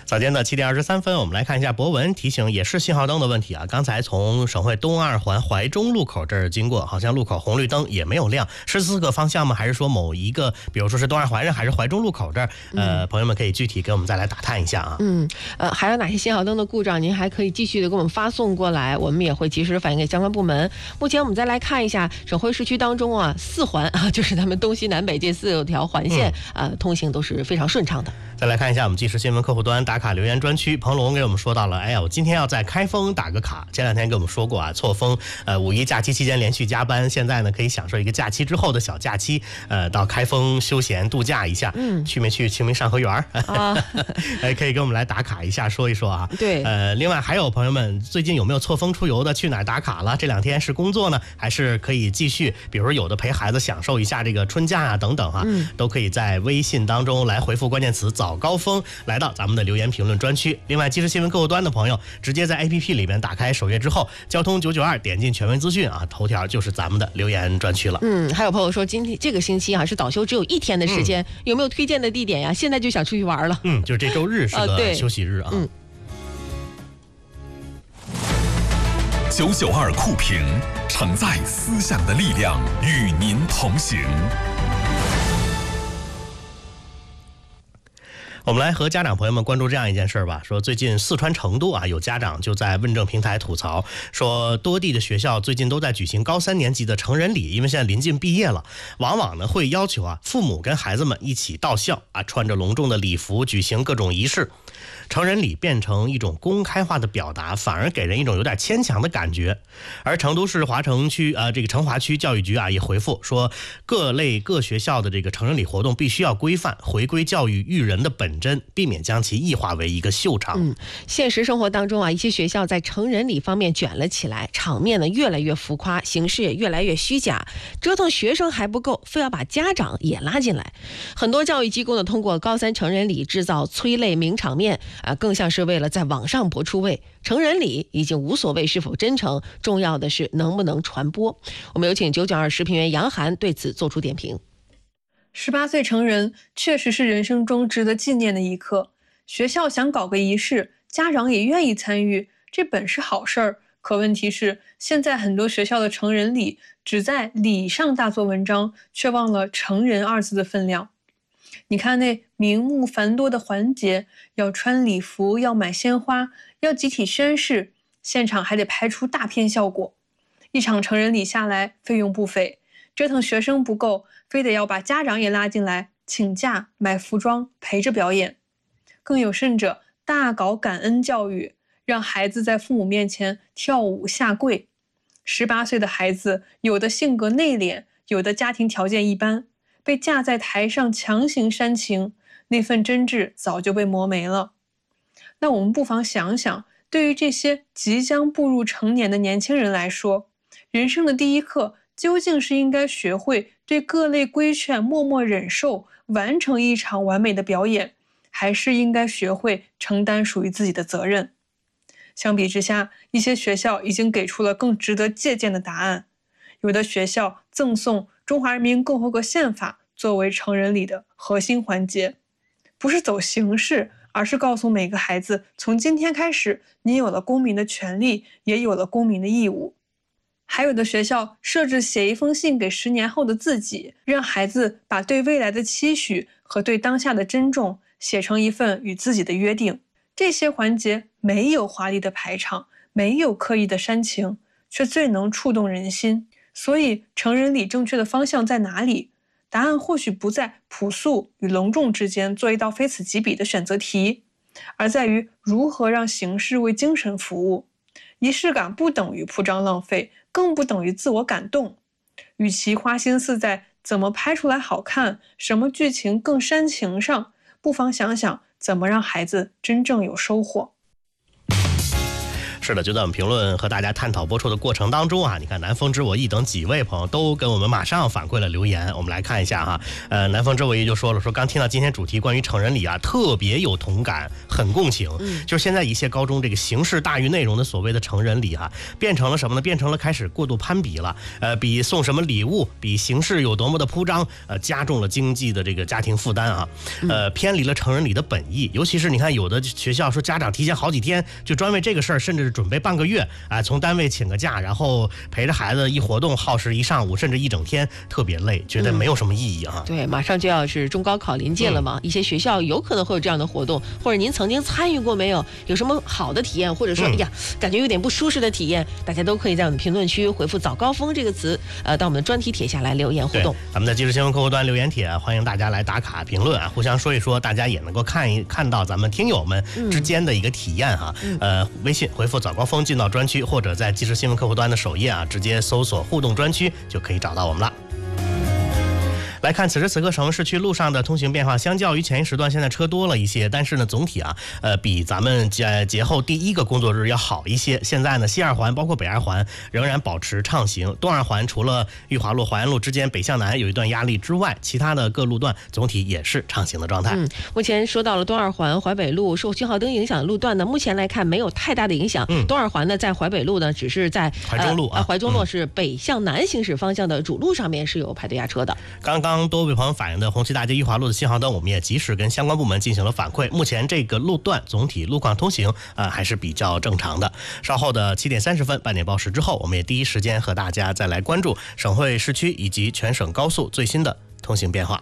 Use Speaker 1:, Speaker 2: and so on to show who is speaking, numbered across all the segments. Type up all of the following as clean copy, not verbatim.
Speaker 1: 早间的7点23分，我们来看一下博文提醒，也是信号灯的问题啊。刚才从省会东二环怀中路口这儿经过，好像路口红绿灯也没有亮，是4个方向吗？还是说某一个，比如说是东二环上还是怀中路口这儿？朋友们可以具体给我们再来打探一下啊。
Speaker 2: 还有哪些信号灯的故障，您还可以继续的给我们发送过来，我们也会及时反映给相关部门。目前我们再来看一下省会市区当中啊，4环啊，就是咱们东西南北这4条环线通行都是非常顺畅的。
Speaker 1: 再来看一下我们即时新闻客户端打卡留言专区，彭龙给我们说到了，哎呀，我今天要在开封打个卡。前2天跟我们说过啊，错峰5一假期期间连续加班，现在呢可以享受一个假期之后的小假期，到开封休闲度假一下。去没去清明上河园可以给我们来打卡一下，说一说啊。
Speaker 2: 对，
Speaker 1: 另外还有朋友们最近有没有错峰出游的，去哪儿打卡了？这2天是工作呢，还是可以继续？比如说有的陪孩子享受一下这个春假啊等等啊，都可以在微信当中来回复关键词早高峰，来到咱们的留言评论专区。另外即时新闻客户端的朋友，直接在 APP 里面打开首页之后，交通992点进全文资讯啊，头条就是咱们的留言专区了。
Speaker 2: 还有朋友说今天这个星期啊是倒休只有1天的时间，有没有推荐的地点呀？现在就想出去玩了。
Speaker 1: 就是这周日是个休息日啊。
Speaker 3: 992酷评承载思想的力量，与您同行。
Speaker 1: 我们来和家长朋友们关注这样一件事吧，说最近四川成都啊，有家长就在问政平台吐槽，说多地的学校最近都在举行高3年级的成人礼，因为现在临近毕业了，往往呢会要求啊父母跟孩子们一起到校啊，穿着隆重的礼服举行各种仪式。成人礼变成一种公开化的表达，反而给人一种有点牵强的感觉。而成都市华城区这个成华区教育局啊也回复说，各学校的这个成人礼活动必须要规范，回归教育育人的本真，避免将其异化为一个秀场。
Speaker 2: 现实生活当中啊，一些学校在成人礼方面卷了起来，场面呢越来越浮夸，形式也越来越虚假，折腾学生还不够，非要把家长也拉进来。很多教育机构呢通过高3成人礼制造催泪名场面更像是为了在网上博出位。成人礼已经无所谓是否真诚，重要的是能不能传播。我们有请992时评员杨涵对此做出点评。
Speaker 4: 18岁成人确实是人生中值得纪念的一刻，学校想搞个仪式，家长也愿意参与，这本是好事儿。可问题是，现在很多学校的成人礼只在礼上大做文章，却忘了成人2字的分量。你看那名目繁多的环节，要穿礼服，要买鲜花，要集体宣誓，现场还得拍出大片效果。一场成人礼下来费用不菲，折腾学生不够，非得要把家长也拉进来，请假买服装陪着表演。更有甚者，大搞感恩教育，让孩子在父母面前跳舞下跪。18岁的孩子，有的性格内敛，有的家庭条件一般，被架在台上强行煽情，那份真挚早就被磨没了。那我们不妨想想，对于这些即将步入成年的年轻人来说，人生的第一课究竟是应该学会对各类规劝默默忍受，完成一场完美的表演，还是应该学会承担属于自己的责任？相比之下，一些学校已经给出了更值得借鉴的答案。有的学校赠送《中华人民共和国宪法》作为成人礼的核心环节，不是走形式，而是告诉每个孩子，从今天开始，你有了公民的权利，也有了公民的义务。还有的学校设置写一封信给10年后的自己，让孩子把对未来的期许和对当下的珍重写成一份与自己的约定。这些环节没有华丽的排场，没有刻意的煽情，却最能触动人心。所以成人礼正确的方向在哪里？答案或许不在朴素与隆重之间做一道非此即彼的选择题，而在于如何让形式为精神服务。仪式感不等于铺张浪费，更不等于自我感动。与其花心思在怎么拍出来好看，什么剧情更煽情上，不妨想想怎么让孩子真正有收获。
Speaker 1: 是的，就在我们评论和大家探讨播出的过程当中啊，你看南风知我意等几位朋友都跟我们马上反馈了留言，我们来看一下哈。南风知我意就说了，说刚听到今天主题关于成人礼啊，特别有同感，很共情。就是现在一些高中这个形式大于内容的所谓的成人礼哈，变成了什么呢？变成了开始过度攀比了。比送什么礼物，比形式有多么的铺张，加重了经济的这个家庭负担啊。偏离了成人礼的本意。尤其是你看有的学校说家长提前好几天就专为这个事儿，甚至是准备半个月，从单位请个假，然后陪着孩子一活动耗时一上午甚至一整天，特别累，觉得没有什么意义啊。
Speaker 2: 对，马上就要是中高考临近了嘛，一些学校有可能会有这样的活动，或者您曾经参与过没有？有什么好的体验，或者说哎呀感觉有点不舒适的体验，大家都可以在我们评论区回复早高峰这个词，到我们的专题帖下来留言互动。
Speaker 1: 咱们的即时新闻客户端留言帖，欢迎大家来打卡评论互相说一说，大家也能够看到咱们听友们之间的一个体验哈。微信回复早高峰进到专区，或者在即时新闻客户端的首页直接搜索互动专区就可以找到我们了。来看此时此刻省会市区路上的通行变化，相较于前一时段现在车多了一些，但是呢总体比咱们节后第一个工作日要好一些。现在呢西二环包括北二环仍然保持畅行，东二环除了裕华路淮安路之间北向南有一段压力之外，其他的各路段总体也是畅行的状态。
Speaker 2: 目前说到了东二环淮北路受信号灯影响的路段呢，目前来看没有太大的影响。东二环呢在淮北路呢只是在
Speaker 1: 怀中路
Speaker 2: 怀中路是北向南行驶方向的主路上面是有排队压车的。
Speaker 1: 刚刚多位朋友反映的红旗大街裕华路的信号灯，我们也及时跟相关部门进行了反馈，目前这个路段总体路况通行还是比较正常的。稍后的7点30分半点报时之后，我们也第一时间和大家再来关注省会市区以及全省高速最新的通行变化。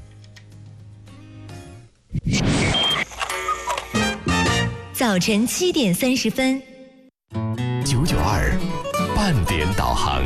Speaker 5: 早晨7点30分
Speaker 3: 992半点导航。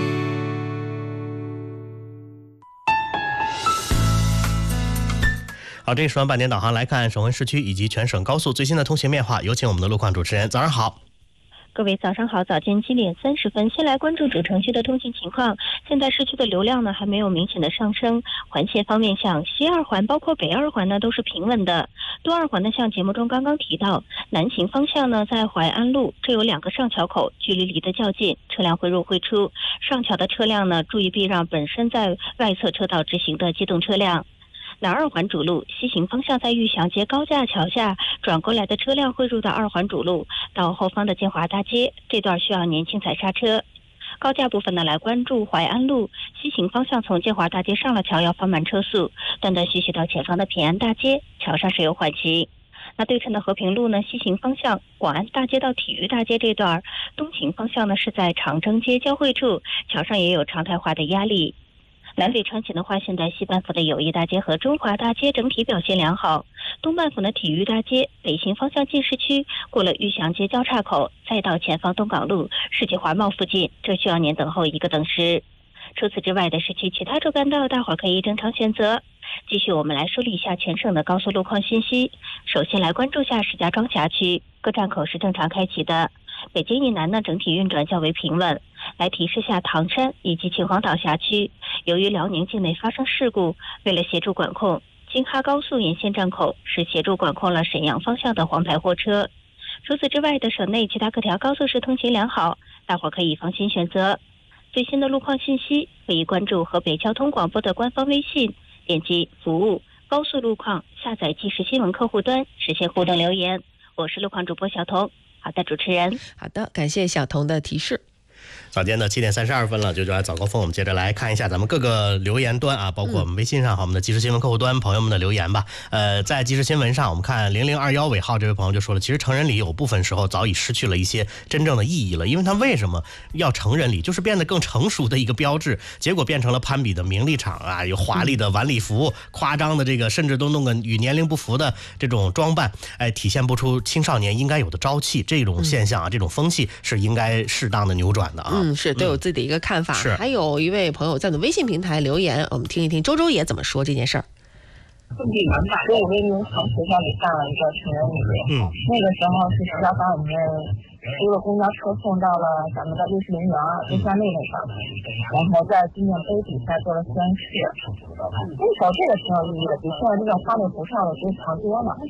Speaker 1: 好，这时段半点导航来看省会市区以及全省高速最新的通行变化，有请我们的路况主持人。早上好。
Speaker 6: 各位早上好，早间7点30分，先来关注主城区的通行情况。现在市区的流量呢还没有明显的上升，环线方面像西二环包括北二环呢都是平稳的。东二环呢像节目中刚刚提到，南行方向呢在淮安路这有2个上桥口，距离离得较近，车辆会入会出。上桥的车辆呢注意避让本身在外侧车道直行的机动车辆。南二环主路西行方向在玉祥街高架桥下转过来的车辆汇入到二环主路，到后方的建华大街这段需要年轻踩刹车。高架部分呢来关注淮安路西行方向从建华大街上了桥要放慢车速，断断续续到前方的平安大街，桥上是有缓行。那对称的和平路呢西行方向广安大街到体育大街这段，东行方向呢是在长征街交汇处，桥上也有常态化的压力。南北穿行的话，现在西半幅的友谊大街和中华大街整体表现良好，东半幅的体育大街北行方向进市区，过了玉祥街交叉口，再到前方东港路世纪华贸附近，这需要您等候1个等时。除此之外的市区其他主干道大伙可以正常选择。继续我们来梳理一下全省的高速路况信息。首先来关注下石家庄辖区，各站口是正常开启的。北京以南呢整体运转较为平稳。来提示下唐山以及秦皇岛辖区，由于辽宁境内发生事故，为了协助管控，京哈高速沿线站口是协助管控了沈阳方向的黄牌货车。除此之外的省内其他各条高速是通行良好，大伙可以放心选择。最新的路况信息可以关注河北交通广播的官方微信，点击服务高速路况，下载即时新闻客户端，实现互动留言。我是路况主播小彤。好的，主持人。
Speaker 2: 好的，感谢小彤的提示。
Speaker 1: 早间的7点32分了，就来早高峰，我们接着来看一下咱们各个留言端啊，包括我们微信上和我们的即时新闻客户端朋友们的留言吧。在即时新闻上，我们看0021尾号这位朋友就说了，其实成人礼有部分时候早已失去了一些真正的意义了，因为它为什么要成人礼，就是变得更成熟的一个标志，结果变成了攀比的名利场啊，有华丽的晚礼服，夸张的这个，甚至都弄个与年龄不符的这种装扮，体现不出青少年应该有的朝气。这种现象啊，这种风气是应该适当的扭转的啊。
Speaker 2: 是都有自己的一个看法。
Speaker 1: 是，
Speaker 2: 还有一位朋友在我的微信平台留言，我们听一听周周也怎么说这件事儿。
Speaker 7: 我已经从学校里办了一个成人礼，那个时候是学校把我们租了公交车送到了咱们的60陵园中山路那上，然后在纪念碑底下做了宣誓。那时候这个挺有意义的，比现在这种花里胡哨的就常多嘛。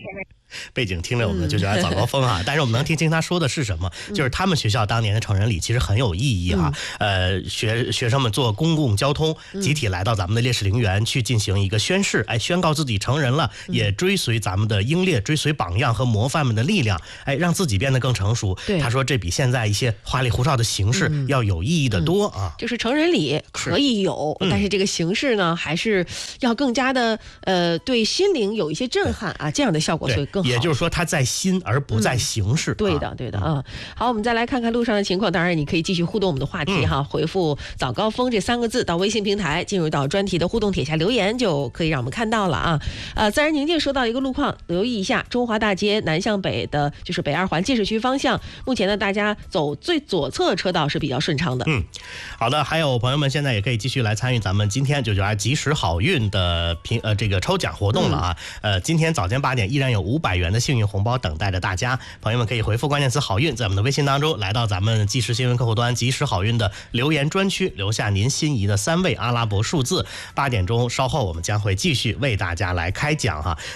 Speaker 1: 背景听着我们就觉得早高峰啊，但是我们能听清他说的是什么，就是他们学校当年的成人礼其实很有意义啊。学生们坐公共交通集体来到咱们的烈士陵园去进行一个宣誓，宣告自己成人了，也追随咱们的英烈，追随榜样和模范们的力量，让自己变得更成熟。他说这比现在一些花里胡哨的形式要有意义的多啊。
Speaker 2: 就是成人礼可以有，但是这个形式呢，还是要更加的对心灵有一些震撼啊，这样的效果会更好。
Speaker 1: 也就是说，它在心而不在形式。
Speaker 2: 对的，对的啊。好，我们再来看看路上的情况。当然，你可以继续互动我们的话题哈，回复“早高峰”这3个字到微信平台，进入到专题的互动帖下留言，就可以让我们看到了啊。自然宁静说到一个路况，留意一下中华大街南向北的，就是北2环建设区方向，目前呢大家走最左侧车道是比较顺畅的。
Speaker 1: 好的，还有朋友们现在也可以继续来参与咱们今天992及时好运的这个抽奖活动了啊。今天早间8点依然有500元的幸运红包等待着大家，朋友们可以回复关键词好运，在我们的微信当中来到咱们即时新闻客户端及时好运的留言专区，留下您心仪的3位阿拉伯数字。8点钟稍后我们将会继续为大家来开奖哈。